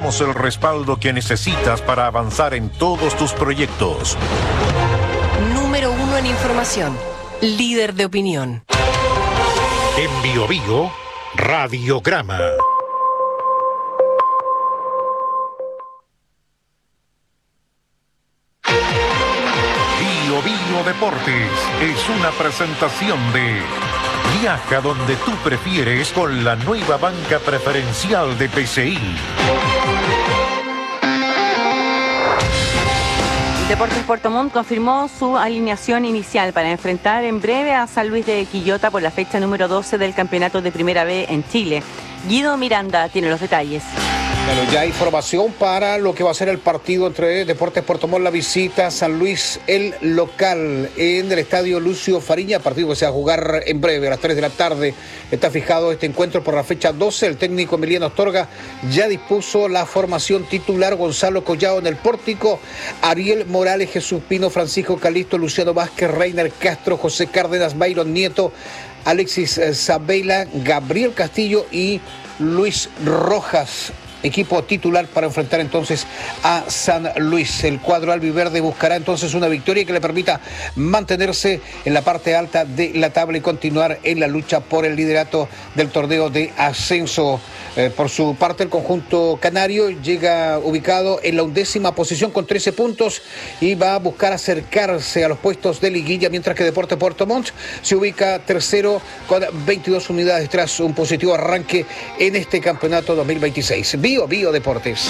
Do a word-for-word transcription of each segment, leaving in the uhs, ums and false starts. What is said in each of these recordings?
damos el respaldo que necesitas para avanzar en todos tus proyectos. Número uno en información. Líder de opinión. En Bio Bio, Radiograma. Bio Bio Deportes es una presentación de Viaja donde tú prefieres con la nueva banca preferencial de P C I. Deportes Puerto Montt confirmó su alineación inicial para enfrentar en breve a San Luis de Quillota por la fecha número doce del Campeonato de Primera B en Chile. Guido Miranda tiene los detalles. Bueno, ya hay información para lo que va a ser el partido entre Deportes Puerto Montt, la visita, San Luis, el local, en el estadio Lucio Fariña, partido que se va a jugar en breve, a las tres de la tarde. Está fijado este encuentro por la fecha doce. El técnico Emiliano Astorga ya dispuso la formación titular: Gonzalo Collado en el pórtico, Ariel Morales, Jesús Pino, Francisco Calisto, Luciano Vázquez, Reiner Castro, José Cárdenas, Byron Nieto, Alexis Sabela, Gabriel Castillo y Luis Rojas. Equipo titular para enfrentar entonces a San Luis. El cuadro albiverde buscará entonces una victoria que le permita mantenerse en la parte alta de la tabla y continuar en la lucha por el liderato del torneo de ascenso. Eh, por su parte, el conjunto canario llega ubicado en la undécima posición con trece puntos y va a buscar acercarse a los puestos de liguilla, mientras que Deportes Puerto Montt se ubica tercero con veintidós unidades tras un positivo arranque en este campeonato dos mil veintiséis. Bio Bio Deportes.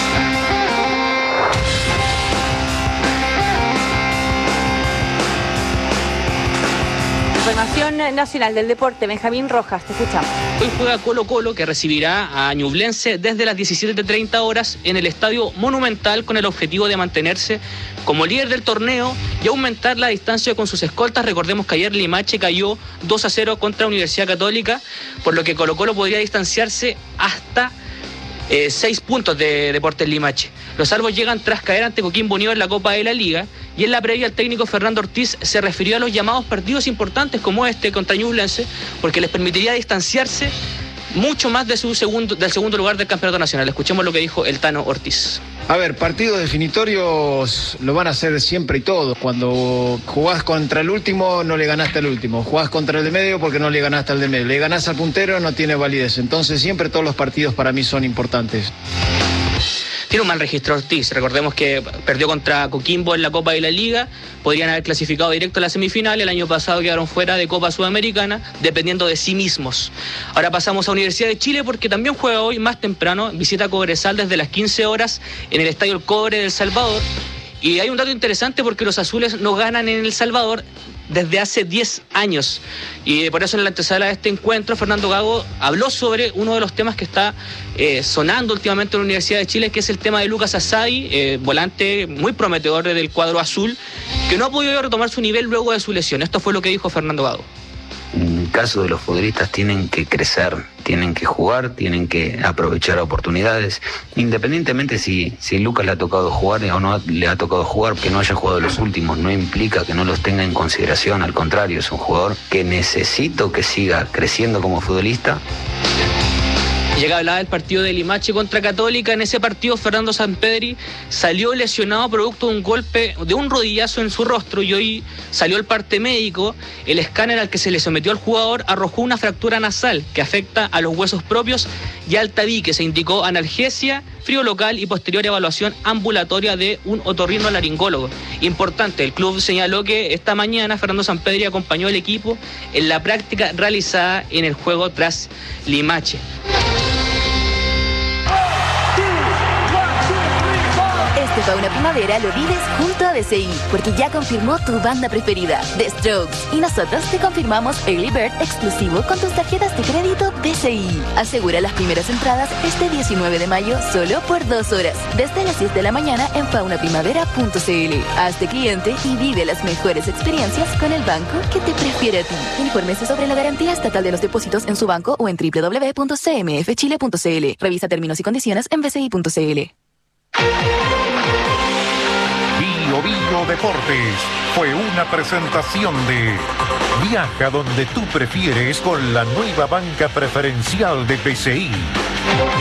Información nacional del deporte, Benjamín Rojas, te escuchamos. Hoy juega Colo Colo, que recibirá a Ñublense desde las diecisiete treinta horas en el Estadio Monumental, con el objetivo de mantenerse como líder del torneo y aumentar la distancia con sus escoltas. Recordemos que ayer Limache cayó dos a cero contra Universidad Católica, por lo que Colo Colo podría distanciarse hasta Eh, seis puntos de Deportes Limache. Los salvos llegan tras caer ante Coquimbo Unido en la Copa de la Liga, y en la previa el técnico Fernando Ortiz se refirió a los llamados partidos importantes como este contra Ñublense, porque les permitiría distanciarse mucho más de su segundo, del segundo lugar del campeonato nacional. Escuchemos lo que dijo el Tano Ortiz. A ver, partidos definitorios lo van a hacer siempre y todos. Cuando jugás contra el último, no le ganaste al último. Jugás contra el de medio porque no le ganaste al de medio. Le ganás al puntero, no tiene validez. Entonces siempre todos los partidos para mí son importantes. Tiene un mal registro Ortiz. Recordemos que perdió contra Coquimbo en la Copa de la Liga. Podrían haber clasificado directo a la semifinal. El año pasado quedaron fuera de Copa Sudamericana, dependiendo de sí mismos. Ahora pasamos a Universidad de Chile, porque también juega hoy más temprano. Visita Cobresal desde las quince horas en el Estadio El Cobre de El Salvador. Y hay un dato interesante, porque los azules no ganan en El Salvador desde hace diez años. Y por eso en la antesala de este encuentro, Fernando Gago habló sobre uno de los temas que está eh, sonando últimamente en la Universidad de Chile, que es el tema de Lucas Asadi, eh, volante muy prometedor del cuadro azul, que no ha podido retomar su nivel luego de su lesión. Esto fue lo que dijo Fernando Gago. En el caso de los futbolistas, tienen que crecer, tienen que jugar, tienen que aprovechar oportunidades, independientemente si, si Lucas le ha tocado jugar o no le ha tocado jugar. Que no haya jugado los últimos no implica que no los tenga en consideración, al contrario, es un jugador que necesito que siga creciendo como futbolista. Llega a hablar del partido de Limache contra Católica. En ese partido, Fernando Sampedri salió lesionado producto de un golpe, de un rodillazo en su rostro, y hoy salió el parte médico. El escáner al que se le sometió al jugador arrojó una fractura nasal que afecta a los huesos propios y al tabique. Se indicó analgesia, frío local y posterior evaluación ambulatoria de un otorrinolaringólogo. Importante, el club señaló que esta mañana Fernando Sampedri acompañó al equipo en la práctica realizada en el juego tras Limache. Este Fauna Primavera lo vives junto a B C I, porque ya confirmó tu banda preferida, The Strokes. Y nosotros te confirmamos Early Bird exclusivo con tus tarjetas de crédito B C I. Asegura las primeras entradas este diecinueve de mayo solo por dos horas, desde las diez de la mañana en fauna primavera punto c l. Hazte cliente y vive las mejores experiencias con el banco que te prefiere a ti. Infórmese sobre la garantía estatal de los depósitos en su banco o en doble u doble u doble u punto c m f chile punto c l. Revisa términos y condiciones en b c i punto c l. Bio Bio Deportes fue una presentación de Viaja donde tú prefieres con la nueva banca preferencial de P C I.